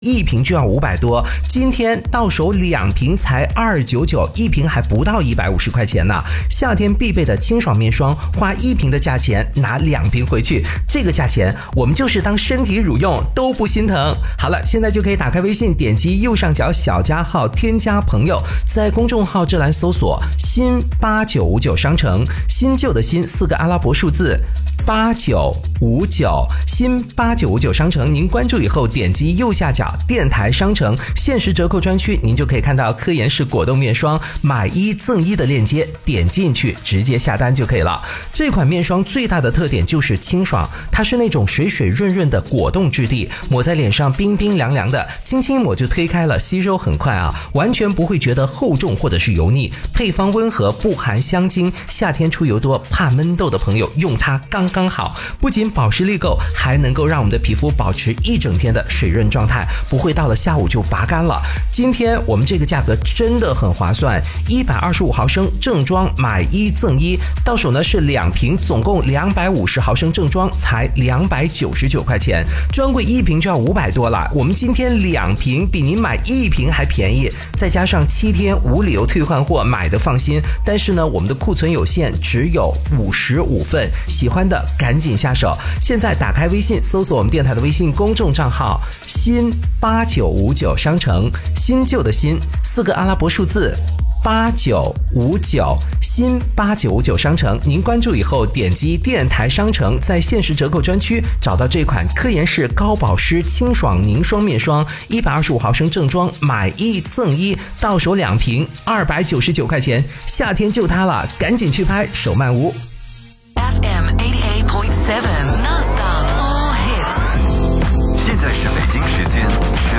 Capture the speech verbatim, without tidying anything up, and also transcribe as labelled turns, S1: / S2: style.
S1: 一瓶就要五百多，今天到手两瓶才二百九十九，一瓶还不到一百五十块钱呢。夏天必备的清爽面霜，花一瓶的价钱拿两瓶回去，这个价钱我们就是当身体乳用都不心疼。好了，现在就可以打开微信，点击右上角小加号添加朋友，在公众号这栏搜索新八九五九商城，新旧的新四个阿拉伯数字八九五九，新八九五九商城，您关注以后点击右下角电台商城限时折扣专区，您就可以看到科颜氏果冻面霜买一赠一的链接，点进去直接下单就可以了。这款面霜最大的特点就是清爽，它是那种水水润润的果冻质地，抹在脸上冰冰凉凉的，轻轻抹就推开了，吸收很快啊，完全不会觉得厚重或者是油腻。配方温和，不含香精，夏天出油多怕闷痘的朋友用它刚刚好，不仅保湿力够，还能够让我们的皮肤保持一整天的水润状态，不会到了下午就拔干了。今天我们这个价格真的很划算，一百二十五毫升正装买一赠一，到手呢是两瓶，总共两百五十毫升正装才两百九十九块钱，专柜一瓶就要五百多了，我们今天两瓶比您买一瓶还便宜，再加上七天无理由退换货，买的放心。但是呢，我们的库存有限，只有五十五份，喜欢的赶紧下手。现在打开微信，搜索我们电台的微信公众账号新八九五九商城，新旧的新四个阿拉伯数字八九五九，新八九五九商城，您关注以后点击电台商城，在限时折扣专区找到这款科颜氏高保湿清爽凝霜面霜，一百二十五毫升正装买一赠一，到手两瓶二百九十九块钱，夏天就它了，赶紧去拍，手慢无。
S2: F M eighty-eight point seven Non-stop All Hits。
S3: 现在是北京时间